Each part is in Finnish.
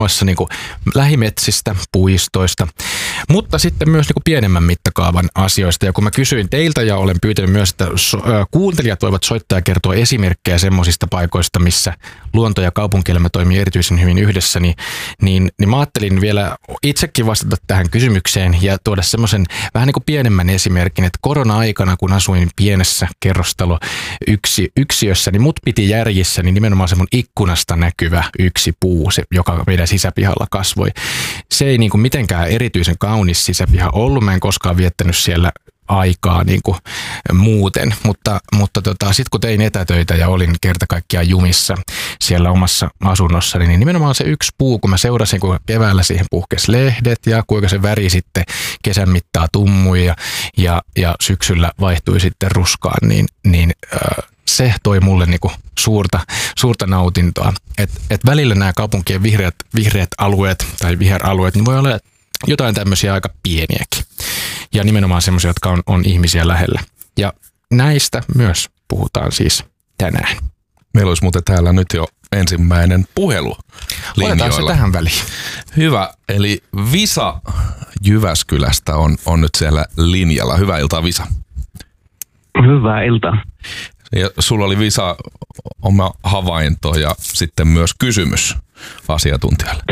noissa niin kuin lähimetsistä, puistoista, mutta sitten myös niin kuin pienemmän mittakaavan asioista. Ja kun mä kysyin teiltä ja olen pyytänyt myös, että kuuntelijat voivat soittaa ja kertoa esimerkkejä semmoisista paikoista, missä luonto ja kaupunkielämä toimii erityisen hyvin yhdessä, niin mä ajattelin vielä itsekin vastata tähän kysymykseen ja tuoda semmoisen vähän niin kuin pienemmän esimerkin, että korona-aikana, kun asuin pienessä kerrostaloyksiössä, niin mut piti järjissä, niin nimenomaan se mun ikkunasta näkyvä yksi puu, se, joka meidän sisäpihalla kasvoi. Se ei niin kuin mitenkään erityisen kaunis sisäpiha ollut, mä en koskaan viettänyt siellä aikaa niin kuin muuten, mutta sitten kun tein etätöitä ja olin kerta kaikkiaan jumissa siellä omassa asunnossani, niin nimenomaan se yksi puu, kun mä seurasin, kun keväällä siihen puhkesi lehdet ja kuinka se väri sitten kesän mittaa tummui ja syksyllä vaihtui sitten ruskaan, niin se toi mulle niinku suurta nautintoa. Et välillä nämä kaupunkien vihreät alueet tai viheralueet, niin voi olla jotain tämmöisiä aika pieniäkin. Ja nimenomaan semmoisia, jotka on ihmisiä lähellä. Ja näistä myös puhutaan siis tänään. Meillä olisi muuten täällä nyt jo ensimmäinen puhelu linjoilla. Otetaan se tähän väliin. Hyvä, eli Visa Jyväskylästä on nyt siellä linjalla. Hyvää iltaa, Visa. Hyvää iltaa. Ja sulla oli, Visa, oma havainto ja sitten myös kysymys asiantuntijalle.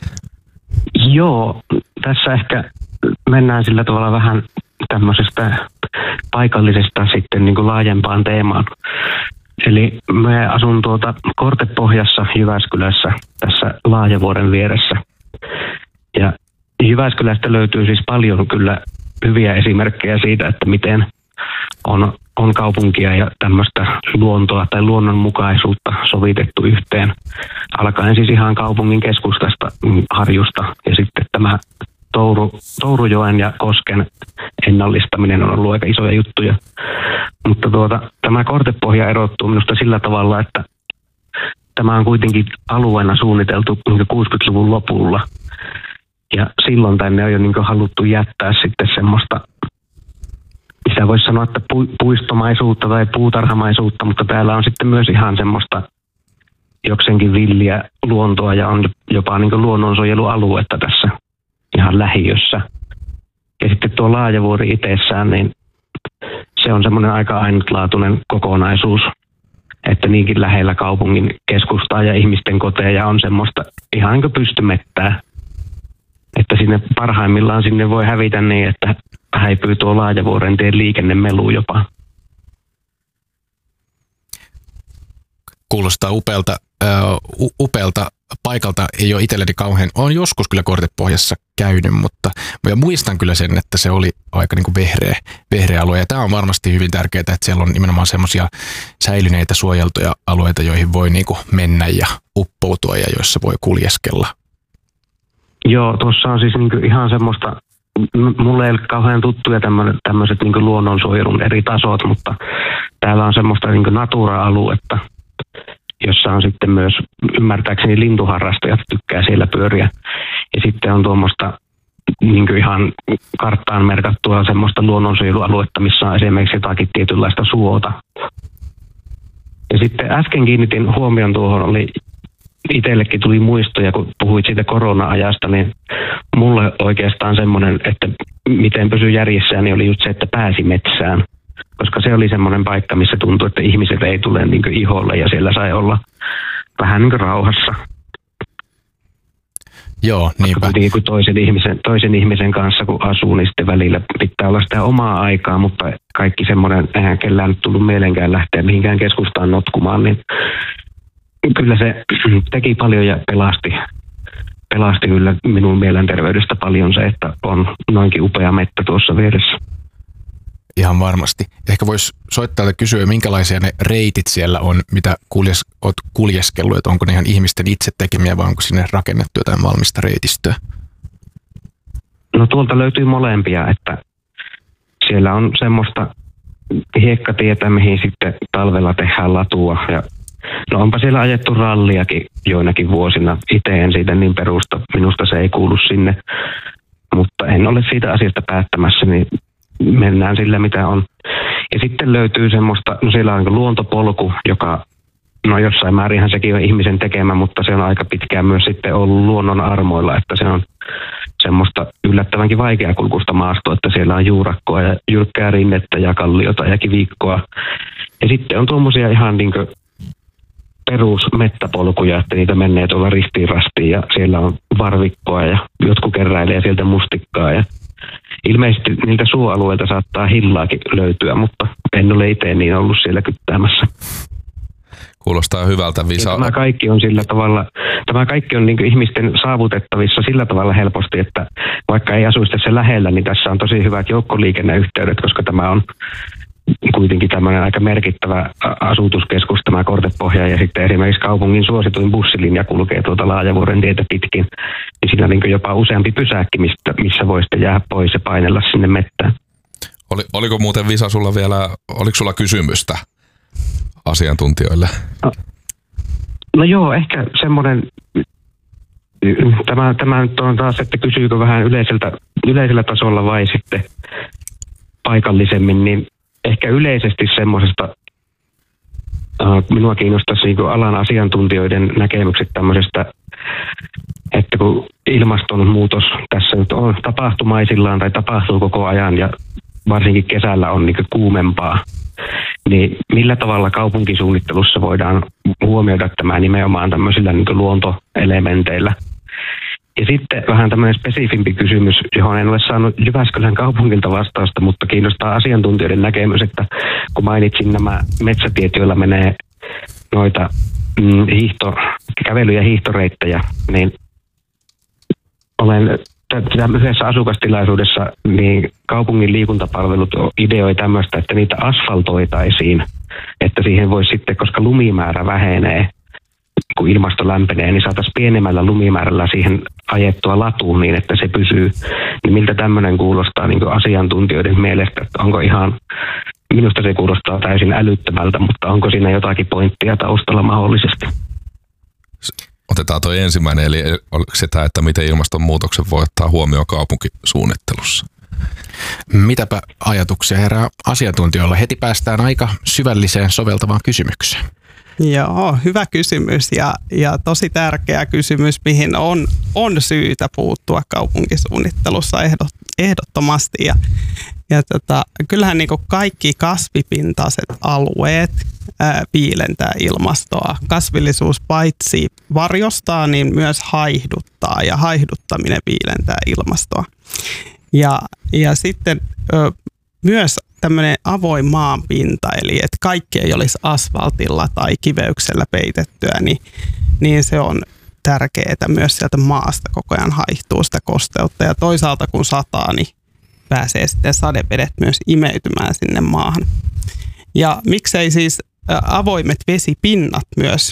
Joo, tässä ehkä mennään sillä tavalla vähän tämmöisestä paikallisesta sitten niin kuin laajempaan teemaan. Eli mä asun Kortepohjassa Jyväskylässä tässä Laajavuoren vieressä. Ja Jyväskylästä löytyy siis paljon kyllä hyviä esimerkkejä siitä, että miten on kaupunkia ja tämmöistä luontoa tai luonnonmukaisuutta sovitettu yhteen. Alkaen siis ihan kaupungin keskustasta, Harjusta, ja sitten tämä Tourujoen ja Kosken ennallistaminen on ollut aika isoja juttuja. Mutta tämä Kortepohja erottuu minusta sillä tavalla, että tämä on kuitenkin alueena suunniteltu 60-luvun lopulla. Ja silloin tänne on jo haluttu jättää sitten semmoista, sitä voisi sanoa, että puistomaisuutta tai puutarhamaisuutta, mutta täällä on sitten myös ihan semmoista jokseenkin villiä luontoa ja on jopa luonnonsuojelualuetta tässä ihan lähiössä. Ja sitten tuo Laajavuori itsessään, niin se on semmoinen aika ainutlaatuinen kokonaisuus, että niinkin lähellä kaupungin keskustaa ja ihmisten koteja on semmoista ihan niin kuin pystymettää, että sinne parhaimmillaan sinne voi hävitä niin, että häipyy tuo Laajavuoren tien liikennemelu jopa. Kuulostaa upealta paikalta, ei ole itselleni kauhean, olen joskus kyllä Kortepohjassa käynyt, mutta ja muistan kyllä sen, että se oli aika niin kuin vehreä alue, ja tämä on varmasti hyvin tärkeää, että siellä on nimenomaan semmoisia säilyneitä suojeltuja alueita, joihin voi niin kuin mennä ja uppoutua ja joissa voi kuljeskella. Joo, tuossa on siis niin ihan semmoista, mulle ei ole kauhean tuttuja tämmöiset niin luonnonsuojelun eri tasot, mutta täällä on semmoista niin natura-aluetta, jossa on sitten myös, ymmärtääkseni, lintuharrastajat tykkää siellä pyöriä. Ja sitten on tuommoista niin ihan karttaan merkattua semmoista luonnonsuojelualuetta, missä on esimerkiksi jotakin tietynlaista suota. Ja sitten äsken kiinnitin huomion tuohon, itsellekin tuli muistoja, kun puhuit siitä korona-ajasta, niin mulle oikeastaan semmoinen, että miten pysyi järjissään, niin oli just se, että pääsi metsään. Koska se oli semmoinen paikka, missä tuntui, että ihmiset ei tule niin kuin iholle ja siellä sai olla vähän niin kuin rauhassa. Joo, niinpä. Kun toisen ihmisen kanssa kun asuu, niin sitten välillä pitää olla sitä omaa aikaa, mutta kaikki semmoinen, eihän kellään nyt tullut mielenkään lähteä mihinkään keskustaan notkumaan, niin kyllä se teki paljon ja pelasti kyllä minun mielenterveydestä paljon se, että on noinkin upea mettä tuossa vieressä. Ihan varmasti. Ehkä voisi soittajalta kysyä, minkälaisia ne reitit siellä on, mitä olet kuljeskellut, että onko ne ihan ihmisten itse tekemiä vai onko sinne rakennettu jotain valmista reitistöä? No tuolta löytyy molempia, että siellä on semmoista hiekkatietä, mihin sitten talvella tehdään latua. Ja no onpa siellä ajettu ralliakin joinakin vuosina. Itse en siitä niin perusta, minusta se ei kuulu sinne, mutta en ole siitä asiasta päättämässä, niin mennään sillä mitä on. Ja sitten löytyy semmoista, no siellä on luontopolku, joka no jossain määrinhän sekin on ihmisen tekemä, mutta se on aika pitkään myös sitten ollut luonnon armoilla, että se on semmoista yllättävänkin vaikeakulkuista maastoa, että siellä on juurakkoa ja jyrkkää rinnettä ja kalliota ja kivikkoa. Ja sitten on tuommoisia ihan niin kuin perusmettäpolkuja, että niitä menee tuolla ristiin rastiin ja siellä on varvikkoa ja jotkut keräilee sieltä mustikkaa ja ilmeisesti niiltä suoalueilta saattaa hillaakin löytyä, mutta en ole itse niin ollut siellä kyttäämässä. Kuulostaa hyvältä, Visa. Tämä kaikki on sillä tavalla, tämä kaikki on niin kuin ihmisten saavutettavissa sillä tavalla helposti, että vaikka ei asuisi tässä lähellä, niin tässä on tosi hyvät joukkoliikenneyhteydet, koska tämä on kuitenkin tämmöinen aika merkittävä asutuskeskus, tämä Kortepohja, ja sitten esimerkiksi kaupungin suosituin bussilinja kulkee tuolta Laajavuoren tietä pitkin, niin siinä on niin kuin jopa useampi pysäkki, missä voi sitten jäädä pois ja painella sinne mettään. Oliko muuten, Visa, sulla vielä, oliko sulla kysymystä asiantuntijoille? No joo, ehkä semmoinen, tämä nyt on taas, että kysyykö vähän yleisellä tasolla vai sitten paikallisemmin, niin ehkä yleisesti semmoisesta, minua kiinnostaisi niin kuin alan asiantuntijoiden näkemykset tämmöisestä, että kun ilmastonmuutos tässä nyt on tapahtumaisillaan tai tapahtuu koko ajan ja varsinkin kesällä on niin kuin kuumempaa, niin millä tavalla kaupunkisuunnittelussa voidaan huomioida tämä nimenomaan tämmöisillä niin kuin luontoelementeillä. Ja sitten vähän tämmöinen spesifimpi kysymys, johon en ole saanut Jyväskylän kaupungilta vastausta, mutta kiinnostaa asiantuntijoiden näkemys, että kun mainitsin nämä metsätiet, joilla menee noita kävely- ja hiihtoreittejä, niin olen yhdessä asukastilaisuudessa, niin kaupungin liikuntapalvelut ideoi tämmöistä, että niitä asfaltoitaisiin, että siihen voisi sitten, koska lumimäärä vähenee, kun ilmasto lämpenee, niin saataisiin pienemmällä lumimäärällä siihen ajettua latuun niin, että se pysyy. Niin miltä tämmöinen kuulostaa niin kuin asiantuntijoiden mielestä, että onko ihan, minusta se kuulostaa täysin älyttömältä, mutta onko siinä jotakin pointtia taustalla mahdollisesti? Otetaan tuo ensimmäinen, eli oliko se tämä, että miten ilmastonmuutoksen voi ottaa huomioon kaupunkisuunnittelussa? Mitäpä ajatuksia herää asiantuntijoilla? Heti päästään aika syvälliseen soveltavaan kysymykseen. Joo, hyvä kysymys ja tosi tärkeä kysymys, mihin on syytä puuttua kaupunkisuunnittelussa ehdottomasti. Kyllähän niin kuin kaikki kasvipintaiset alueet viilentää ilmastoa. Kasvillisuus paitsi varjostaa, niin myös haihduttaa ja haihduttaminen viilentää ilmastoa. Ja sitten myös tämmöinen avoin maanpinta, eli että kaikki ei olisi asfaltilla tai kiveyksellä peitettyä, niin se on tärkeää myös sieltä maasta koko ajan haihtuu sitä kosteutta. Ja toisaalta kun sataa, niin pääsee sitten sadevedet myös imeytymään sinne maahan. Ja miksei siis avoimet vesipinnat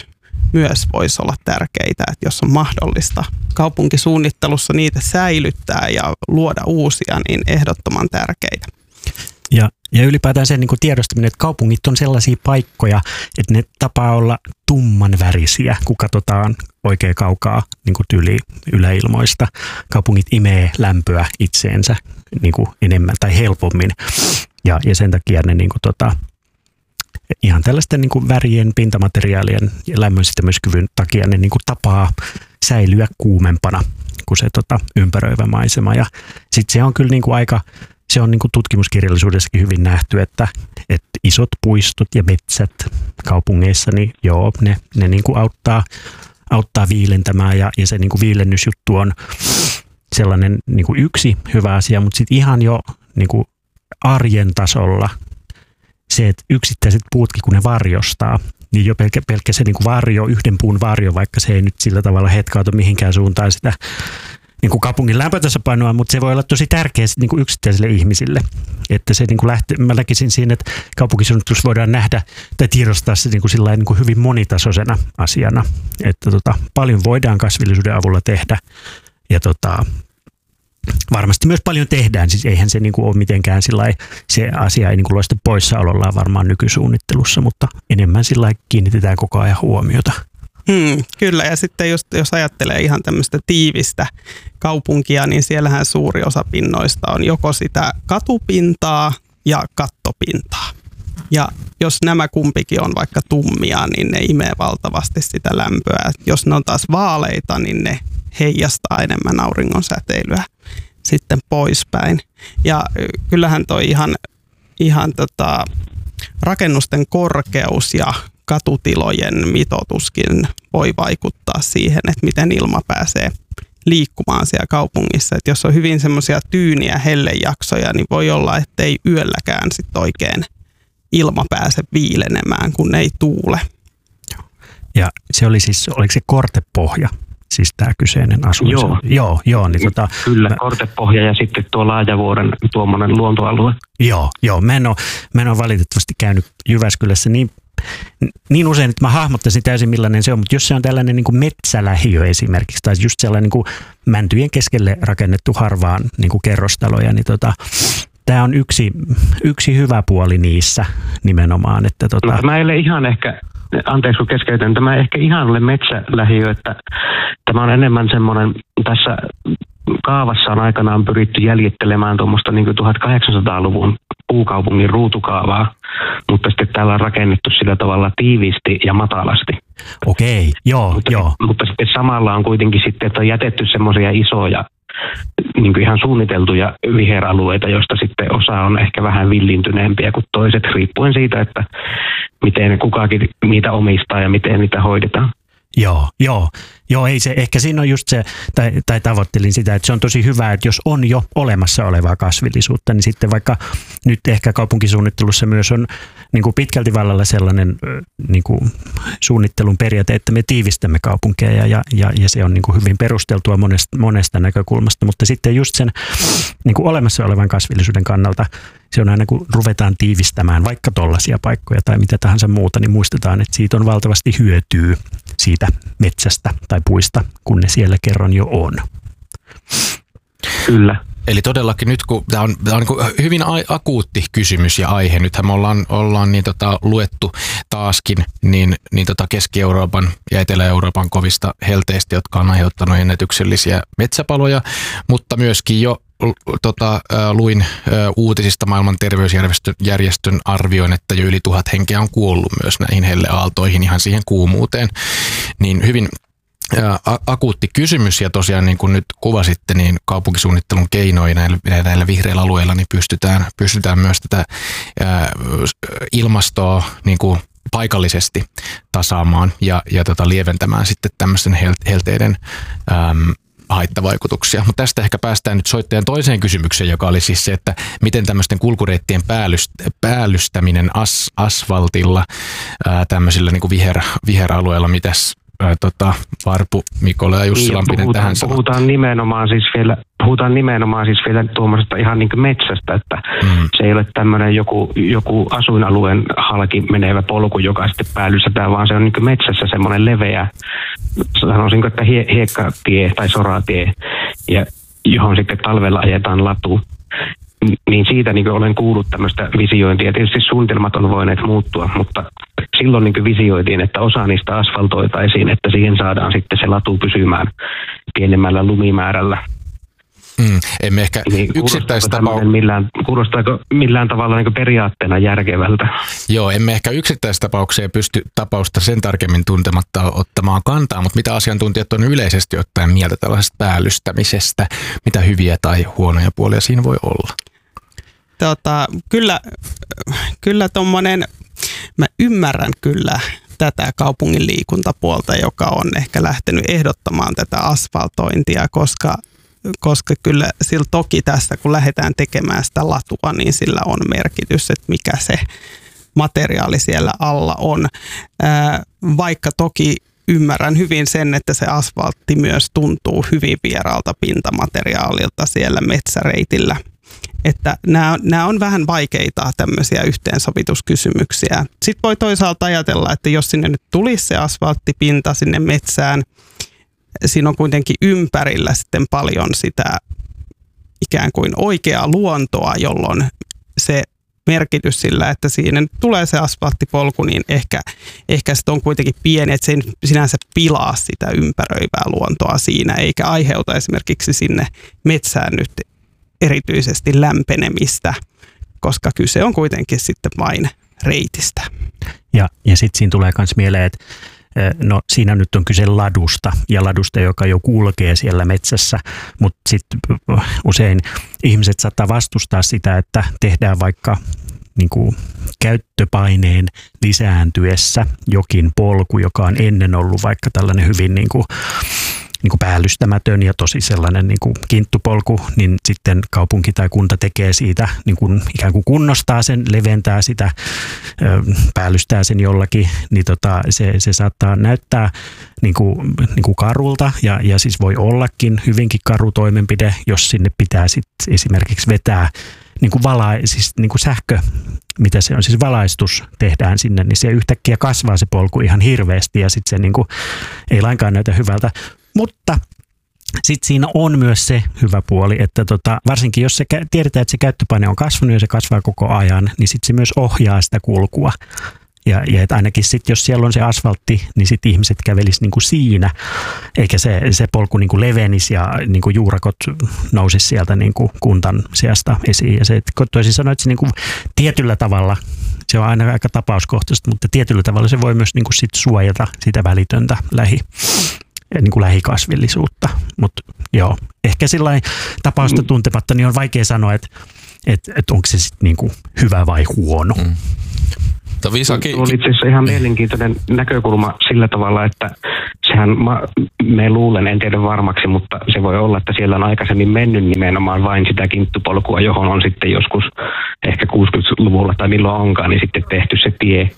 myös voisi olla tärkeitä, että jos on mahdollista kaupunkisuunnittelussa niitä säilyttää ja luoda uusia, niin ehdottoman tärkeitä. Ja ylipäätään sen niin kuin tiedostaminen, että kaupungit on sellaisia paikkoja, että ne tapaa olla tummanvärisiä, kun katsotaan oikein kaukaa niin kuin tyyli yläilmoista. Kaupungit imee lämpöä itseensä niin kuin enemmän tai helpommin ja sen takia ne niin kuin ihan tällaisten niin kuin värien, pintamateriaalien ja lämmönsitämyskyvyn takia ne niin kuin tapaa säilyä kuumempana kuin se ympäröivä maisema. Ja sitten se on kyllä niin kuin aika... Se on niin kuin tutkimuskirjallisuudessakin hyvin nähty, että isot puistot ja metsät kaupungeissa, niin joo, ne niin kuin auttaa viilentämään ja se niin kuin viilennysjuttu on sellainen niin kuin yksi hyvä asia, mutta sitten ihan jo niin kuin arjen tasolla se, että yksittäiset puutkin, kun ne varjostaa, niin jo pelkkä se niin kuin varjo, yhden puun varjo, vaikka se ei nyt sillä tavalla hetkauta mihinkään suuntaan sitä niin kuin kaupungin lämpötasapainoa, mutta se voi olla tosi tärkeä niin kuin yksittäisille ihmisille. Että se niin kuin mä näkisin siinä, että kaupunkisuunnittelussa voidaan nähdä tai tiedostaa se niin kuin sillain, niin kuin hyvin monitasoisena asiana. Että paljon voidaan kasvillisuuden avulla tehdä ja varmasti myös paljon tehdään. Siis eihän se niin kuin ole mitenkään sillain, se asia ei niin kuin loista poissaolollaan varmaan nykysuunnittelussa, mutta enemmän sillain kiinnitetään koko ajan huomiota. Kyllä, ja sitten jos ajattelee ihan tämmöistä tiivistä kaupunkia, niin siellähän suuri osa pinnoista on joko sitä katupintaa ja kattopintaa. Ja jos nämä kumpikin on vaikka tummia, niin ne imee valtavasti sitä lämpöä. Jos ne on taas vaaleita, niin ne heijastaa enemmän auringon säteilyä sitten poispäin. Ja kyllähän toi ihan rakennusten korkeus ja katutilojen mitoituskin voi vaikuttaa siihen, että miten ilma pääsee liikkumaan siellä kaupungissa. Et jos on hyvin semmoisia tyyniä hellejaksoja, niin voi olla, että ei yölläkään sit oikein ilma pääse viilenemään, kun ei tuule. Ja se oli siis, oliko se kortepohja? Siis tämä kyseinen asuin. Joo. Niin Kyllä, kortepohja ja sitten tuo Laajavuoren tuommoinen luontoalue. Joo. Mä en ole valitettavasti käynyt Jyväskylässä niin usein, että mä hahmottaisin täysin millainen se on, mutta jos se on tällainen niin kuin metsälähiö esimerkiksi, tai just sellainen niin kuin mäntyjen keskelle rakennettu harvaan niin kuin kerrostaloja, niin tämä on yksi hyvä puoli niissä nimenomaan. Että Mä ei ole ihan ehkä, anteeksi kun keskeytän, tämä ei ehkä ihan ole metsälähiö, että tämä on enemmän semmoinen, tässä kaavassa on aikanaan pyritty jäljittelemään tuommoista niin kuin 1800-luvun puukaupungin ruutukaavaa, mutta sitten täällä on rakennettu sillä tavalla tiiviisti ja matalasti. Okei, joo. Mutta sitten samalla on kuitenkin sitten, että on jätetty semmoisia isoja, niin kuin ihan suunniteltuja viheralueita, joista sitten osa on ehkä vähän villintyneempiä kuin toiset, riippuen siitä, että miten kukakin niitä omistaa ja miten niitä hoidetaan. Joo, ei se, ehkä siinä on just se, tai tavoittelin sitä, että se on tosi hyvä, että jos on jo olemassa olevaa kasvillisuutta, niin sitten vaikka nyt ehkä kaupunkisuunnittelussa myös on niin kuin pitkälti vallalla sellainen niin kuin suunnittelun periaate, että me tiivistämme kaupunkeja ja se on niin kuin hyvin perusteltua monesta näkökulmasta, mutta sitten just sen niin kuin olemassa olevan kasvillisuuden kannalta se on aina kun ruvetaan tiivistämään vaikka tollaisia paikkoja tai mitä tahansa muuta, niin muistetaan, että siitä on valtavasti hyötyä siitä metsästä tai puista, kun ne siellä kerran jo on. Kyllä. Eli todellakin nyt, kun tämä on niin hyvin akuutti kysymys ja aihe, nythän me ollaan luettu taaskin Keski-Euroopan ja Etelä-Euroopan kovista helteistä, jotka on aiheuttanut ennätyksellisiä metsäpaloja, mutta myöskin jo luin uutisista Maailman terveysjärjestön arvioin, että jo yli 1000 henkeä on kuollut myös näihin helleaaltoihin ihan siihen kuumuuteen, niin hyvin akuutti kysymys ja tosiaan niin kuin nyt kuvasitte, niin kaupunkisuunnittelun keinoin näillä vihreillä alueilla niin pystytään myös tätä ilmastoa niin kuin paikallisesti tasaamaan ja lieventämään sitten tämmöisten helteiden haittavaikutuksia. Mutta tästä ehkä päästään nyt soittajan toiseen kysymykseen, joka oli siis se, että miten tämmöisten kulkureittien päällystäminen asfaltilla tämmöisillä niin kuin viheralueilla, mitäs Varpu, Mikola ja Jussi Lampinen tähän sanoo? Puhutaan nimenomaan siis vielä tuommoisesta ihan niin kuin metsästä, että se ei ole tämmöinen joku asuinalueen halki menevä polku, joka sitten päällystetään, vaan se on niin kuin metsässä semmoinen leveä, sanoisinko, että hiekkatie tai soratie, ja johon sitten talvella ajetaan latu. Niin siitä niin olen kuullut tämmöistä visiointia. Tietysti suunnitelmat on voineet muuttua, mutta silloin niin visioitiin, että osa niistä asfaltoitaisiin, että siihen saadaan sitten se latu pysymään pienemmällä lumimäärällä. Emme ehkä kuulostaako millään tavalla niin periaatteena järkevältä? Joo, emme ehkä yksittäistapaukseen pysty tapausta sen tarkemmin tuntematta ottamaan kantaa, mutta mitä asiantuntijat on yleisesti ottaen mieltä tällaisesta päällystämisestä? Mitä hyviä tai huonoja puolia siinä voi olla? Kyllä tommonen, mä ymmärrän kyllä tätä kaupungin liikuntapuolta, joka on ehkä lähtenyt ehdottamaan tätä asfaltointia, koska kyllä sillä toki tässä, kun lähdetään tekemään sitä latua, niin sillä on merkitys, että mikä se materiaali siellä alla on. Vaikka toki ymmärrän hyvin sen, että se asfaltti myös tuntuu hyvin vieraalta pintamateriaalilta siellä metsäreitillä. Että nämä on vähän vaikeita tämmöisiä yhteensovituskysymyksiä. Sitten voi toisaalta ajatella, että jos sinne nyt tulisi se asfalttipinta sinne metsään, siinä on kuitenkin ympärillä sitten paljon sitä ikään kuin oikeaa luontoa, jolloin se merkitys sillä, että siinä tulee se asfalttipolku, niin ehkä se on kuitenkin pieni, että se ei sinänsä pilaa sitä ympäröivää luontoa siinä, eikä aiheuta esimerkiksi sinne metsään nyt erityisesti lämpenemistä, koska kyse on kuitenkin sitten vain reitistä. Ja sitten siinä tulee myös mieleen, että no siinä nyt on kyse ladusta, joka jo kulkee siellä metsässä, mutta sitten usein ihmiset saattaa vastustaa sitä, että tehdään vaikka niin kuin käyttöpaineen lisääntyessä jokin polku, joka on ennen ollut vaikka tällainen hyvin niin kuin päällystämätön ja tosi sellainen niin kuin kinttupolku, niin sitten kaupunki tai kunta tekee siitä, niin kuin ikään kuin kunnostaa sen, leventää sitä, päällystää sen jollakin, niin se saattaa näyttää niin kuin karulta ja siis voi ollakin hyvinkin karu toimenpide, jos sinne pitää sitten esimerkiksi vetää niin kuin sähkö, mitä se on, siis valaistus tehdään sinne, niin se yhtäkkiä kasvaa se polku ihan hirveästi ja sitten se niin kuin ei lainkaan näytä hyvältä. Mutta sitten siinä on myös se hyvä puoli, että varsinkin jos tiedetään, että se käyttöpaine on kasvanut ja se kasvaa koko ajan, niin sitten se myös ohjaa sitä kulkua. Ja että ainakin sitten, jos siellä on se asfaltti, niin sitten ihmiset kävelisivät niin kuin siinä, eikä se polku niin kuin levenisi ja niin kuin juurakot nousisi sieltä niin kuin kuntan sijasta esiin. Ja se, toisin sanoen, että se niin kuin tietyllä tavalla, se on aina aika tapauskohtaisesti, mutta tietyllä tavalla se voi myös niin kuin sit suojata sitä välitöntä niin kuin lähikasvillisuutta. Mutta joo, ehkä sillain tapausta tuntematta, niin on vaikea sanoa, että onko se sitten niin kuin hyvä vai huono. Tuo oli itse asiassa ihan mielenkiintoinen näkökulma sillä tavalla, että sehän me luulen, en tiedä varmaksi, mutta se voi olla, että siellä on aikaisemmin mennyt nimenomaan vain sitä kinttupolkua, johon on sitten joskus ehkä 60-luvulla tai milloin onkaan, niin sitten tehty se tie.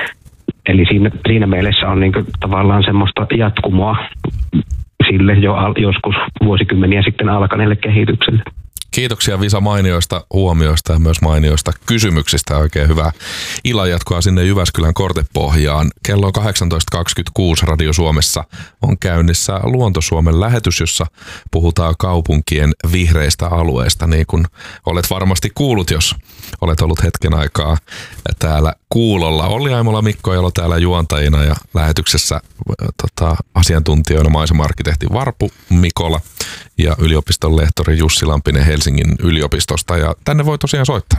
Eli siinä mielessä on niin kuin tavallaan semmoista jatkumoa sille jo joskus vuosikymmeniä sitten alkaneelle kehitykselle. Kiitoksia Visa mainioista huomioista ja myös mainioista kysymyksistä. Oikein hyvää illanjatkoa sinne Jyväskylän Kortepohjaan. Kello 18.26 Radio Suomessa on käynnissä Luonto-Suomen lähetys, jossa puhutaan kaupunkien vihreistä alueista. Niin kuin olet varmasti kuullut, jos olet ollut hetken aikaa täällä kuulolla. Olli Aimola, Mikko Elo täällä juontajina ja lähetyksessä asiantuntijoina maisema-arkkitehti Varpu Mikola ja yliopiston lehtori Jussi Lampinen Helsingin yliopistosta. Ja tänne voi tosiaan soittaa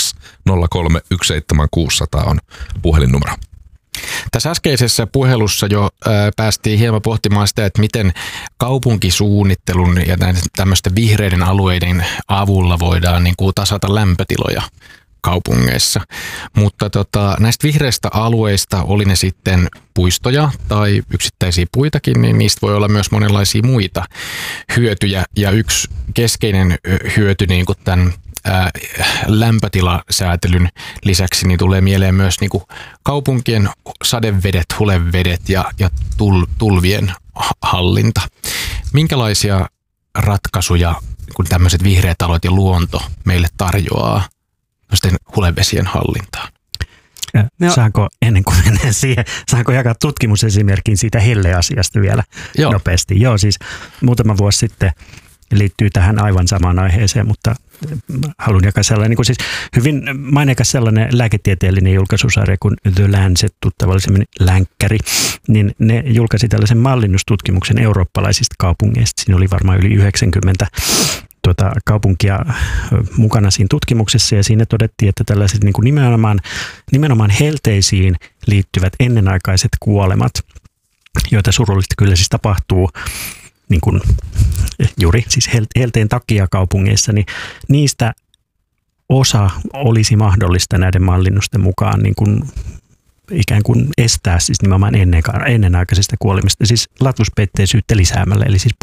0203 17600 on puhelinnumero. Tässä äskeisessä puhelussa jo päästiin hieman pohtimaan sitä, että miten kaupunkisuunnittelun ja tämmöisten vihreiden alueiden avulla voidaan niin kuin tasata lämpötiloja kaupungeissa. Mutta näistä vihreistä alueista, oli ne sitten puistoja tai yksittäisiä puitakin, niin niistä voi olla myös monenlaisia muita hyötyjä. Ja yksi keskeinen hyöty niin kuin tämän lämpötilasäätelyn lisäksi niin tulee mieleen myös niin kuin kaupunkien sadevedet, hulevedet ja tulvien hallinta. Minkälaisia ratkaisuja kun tämmöiset vihreät alueet ja luonto meille tarjoaa hulevesien hallintaan? Saanko, ennen kuin mennään siihen, saanko jakaa tutkimusesimerkin siitä helleasiasta vielä nopeasti? Joo, siis muutama vuosi sitten liittyy tähän aivan samaan aiheeseen, mutta haluan jakaa sellainen, niin kuin siis hyvin maineikas sellainen lääketieteellinen julkaisusarja kuin The Lancet, tuttavallisemmin länkkäri, niin ne julkaisi tällaisen mallinnustutkimuksen eurooppalaisista kaupungeista. Siinä oli varmaan yli 90 kaupunkia mukana siinä tutkimuksessa ja siinä todettiin, että tällaiset niin kuin nimenomaan helteisiin liittyvät ennenaikaiset kuolemat, joita surullisesti kyllä siis tapahtuu niin kuin juuri siis helteen takia kaupungeissa, niin niistä osa olisi mahdollista näiden mallinnusten mukaan niin kuin ikään kuin estää siis nimenomaan ennenaikaisesta kuolemista, siis latvuspeitteisyyttä lisäämällä, eli siis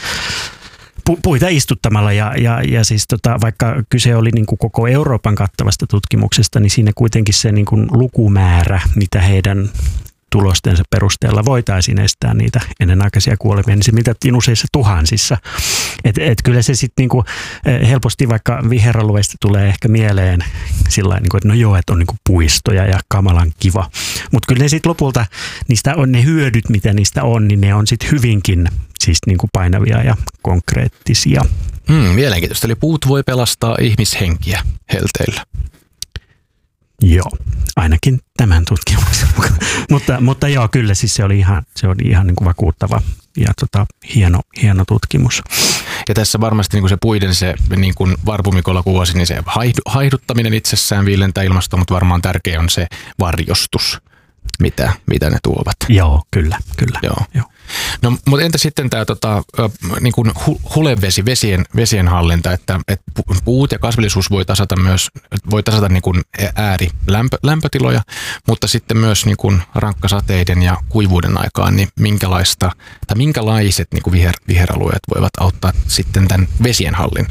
puita istuttamalla ja siis vaikka kyse oli niin kuin koko Euroopan kattavasta tutkimuksesta, niin siinä kuitenkin se niin kuin lukumäärä, mitä heidän tulostensa perusteella voitaisiin estää niitä ennenaikaisia kuolemia, niin se mitattiin useissa tuhansissa. Et kyllä se sitten niinku helposti vaikka viheralueista tulee ehkä mieleen sillain, niinku, että no joo, että on niinku puistoja ja kamalan kiva. Mutta kyllä ne sitten lopulta, niistä on ne hyödyt, mitä niistä on, niin ne on sitten hyvinkin siis niinku painavia ja konkreettisia. Mielenkiintoista. Eli puut voi pelastaa ihmishenkiä helteillä. Joo, ainakin tämän tutkimuksen mukaan. mutta joo, kyllä siis se oli ihan niin kuin vakuuttava ja hieno tutkimus. Ja tässä varmasti niin kuin se puiden se, niin kuin Varpu Mikola kuvasi, niin se haihduttaminen itsessään viilentää ilmastoa, mutta varmaan tärkeä on se varjostus, mitä ne tuovat. Joo, kyllä. Joo. No, mutta entä sitten tämä niin kuin hulevesi, vesien hallinta, että puut ja kasvillisuus voi tasata niin kuin äärilämpötiloja, mutta sitten myös niin kuin rankkasateiden ja kuivuuden aikaan, niin minkälaiset niin kuin viheralueet voivat auttaa sitten tämän vesien